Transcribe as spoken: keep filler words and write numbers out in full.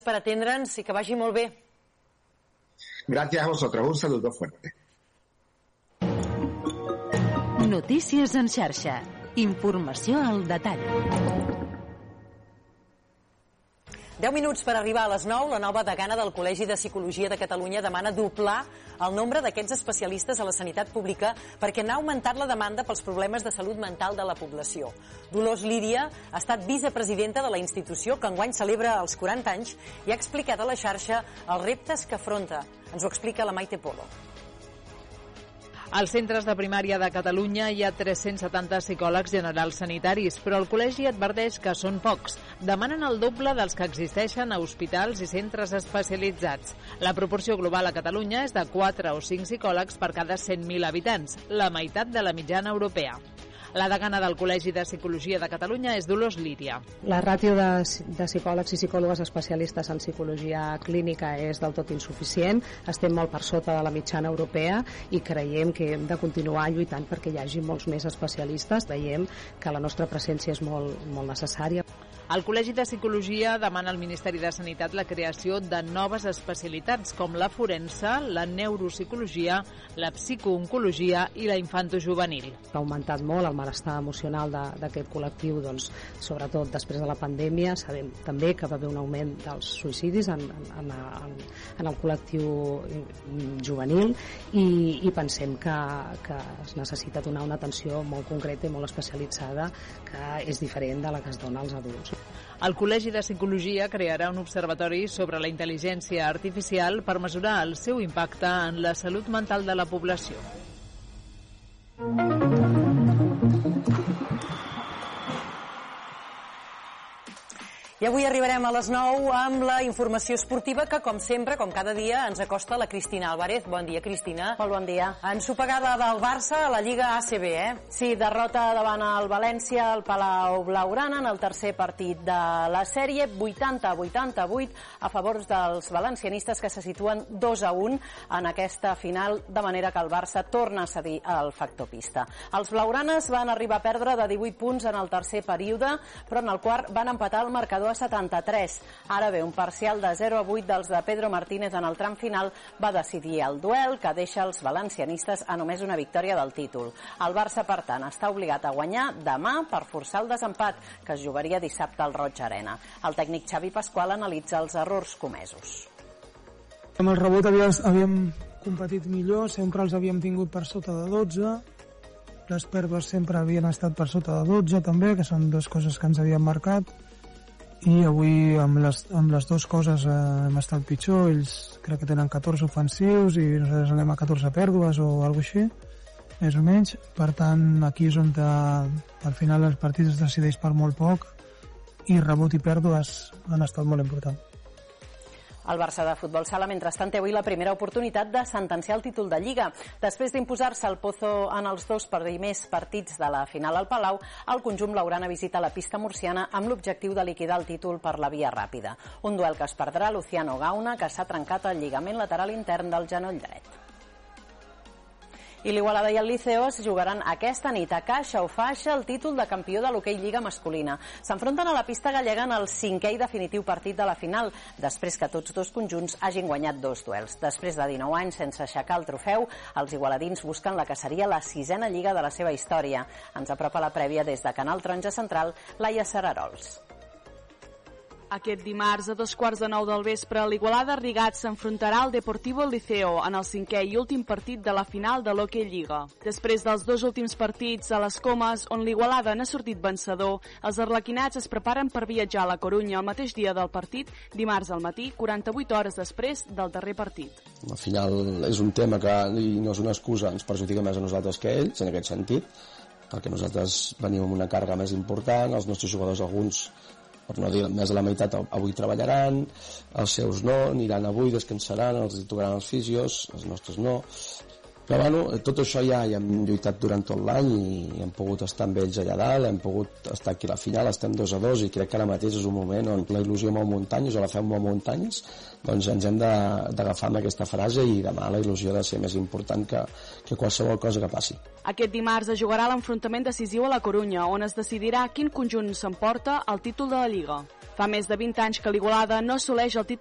per atendre'ns i que vagi molt bé. Gracias a vosotros, un saludo fuerte. Notícies en xarxa. Informació al detall. deu minuts per arribar a les nou. La nova degana del Col·legi de Psicologia de Catalunya demana doblar el nombre d'aquests especialistes a la sanitat pública perquè n'ha augmentat la demanda pels problemes de salut mental de la població. Dolors Lídia ha estat vicepresidenta de la institució, que enguany celebra els quaranta anys, i ha explicat a la xarxa els reptes que afronta. Ens ho explica la Maite Polo. Als centres de primària de Catalunya hi ha tres-cents setanta psicòlegs generals sanitaris, però el col·legi adverteix que són pocs. Demanen el doble dels que existeixen a hospitals i centres especialitzats. La proporció global a Catalunya és de quatre o cinc psicòlegs per cada cent mil habitants, la meitat de la mitjana europea. La degana del Col·legi de Psicologia de Catalunya és Dolors Lídia. La ràtio de, de psicòlegs i psicòlogues especialistes en psicologia clínica és del tot insuficient. Estem molt per sota de la mitjana europea i creiem que hem de continuar lluitant perquè hi hagi molts més especialistes. Veiem que la nostra presència és molt, molt necessària. El Col·legi de Psicologia demana al Ministeri de Sanitat la creació de noves especialitats com la forense, la neuropsicologia, la psicooncologia i la infantojuvenil. Ha augmentat molt el malestar emocional d'aquest col·lectiu, doncs, sobretot després de la pandèmia. Sabem també que va haver un augment dels suïcidis en, en, en, en el col·lectiu juvenil i, i pensem que, que es necessita donar una atenció molt concreta i molt especialitzada que és diferent de la que es dona als adults. El Col·legi de Psicologia crearà un observatori sobre la intel·ligència artificial per mesurar el seu impacte en la salut mental de la població. I avui arribarem a les nou amb la informació esportiva que, com sempre, com cada dia, ens acosta la Cristina Álvarez. Bon dia, Cristina. Molt bon dia. Ensopegada del Barça a la Lliga A C B, eh? Sí, derrota davant el València al Palau Blaugrana en el tercer partit de la sèrie, vuitanta a vuitanta-vuit a favor dels valencianistes, que se situen dos a un en aquesta final, de manera que el Barça torna a cedir al factor pista. Els blaugranes van arribar a perdre de divuit punts en el tercer període, però en el quart van empatar el marcador a setanta-tres. Ara bé, un parcial de zero a vuit dels de Pedro Martínez en el tram final va decidir el duel, que deixa els valencianistes a només una victòria del títol. El Barça, per tant, està obligat a guanyar demà per forçar el desempat, que es jugaria dissabte al Roig Arena. El tècnic Xavi Pasqual analitza els errors comesos. Amb el rebot havíem competit millor, sempre els havíem tingut per sota de dotze, les pèrdues sempre havien estat per sota de dotze també, que són dues coses que ens havien marcat, i avui amb les, amb les dues coses eh, hem estat pitjor. Ells crec que tenen catorze ofensius i nosaltres anem a catorze pèrdues o alguna cosa així, més o menys. Per tant, aquí és on de, al final el partit es decideix per molt poc i rebot i pèrdues han estat molt importants. El Barça de futbol sala, mentrestant, té avui la primera oportunitat de sentenciar el títol de Lliga. Després d'imposar-se el Pozo en els dos primers partits de la final al Palau, el conjunt blaugrana visita la pista murciana amb l'objectiu de liquidar el títol per la via ràpida. Un duel que es perdrà Luciano Gauna, que s'ha trencat el lligament lateral intern del genoll dret. I l'Igualada i el Liceo es jugaran aquesta nit a caixa o faixa el títol de campió de l'hoquei Lliga masculina. S'enfronten a la pista gallega en el cinquè i definitiu partit de la final, després que tots dos conjunts hagin guanyat dos duels. Després de dinou anys sense aixecar el trofeu, els igualadins busquen la que seria la sisena Lliga de la seva història. Ens apropa la prèvia des de Canal Taronja Central, Laia Serarols. Aquest dimarts, a dos quarts de nou del vespre, l'Igualada Rigat s'enfrontarà al Deportivo Liceo en el cinquè i últim partit de la final de l'Hockey Lliga. Després dels dos últims partits a les Comes, on l'Igualada n'ha sortit vencedor, els arlequinats es preparen per viatjar a la Corunya el mateix dia del partit, dimarts al matí, quaranta-vuit hores després del darrer partit. Al final és un tema que no és una excusa, ens perjudica més a nosaltres que a ells, en aquest sentit, perquè nosaltres venim amb una càrrega més important, els nostres jugadors, alguns, per no dir més de la meitat, avui treballaran, els seus no, aniran avui, descansaran, els tocaran els fisios, els nostres no. Però bueno, tot això ja hi hem lluitat durant tot l'any i hem pogut estar amb ells allà dalt, hem pogut estar aquí a la final, estem dos a dos i crec que ara mateix és un moment on la il·lusió mou muntanyes o la fem mou muntanyes, doncs ens hem d'agafar amb aquesta frase i demà la il·lusió ha de ser més important que, que qualsevol cosa que passi. Aquest dimarts es jugarà l'enfrontament decisiu a la Corunya, on es decidirà quin conjunt s'emporta el títol de la Lliga. Fa més de vint anys que l'Igualada no assoleix el títol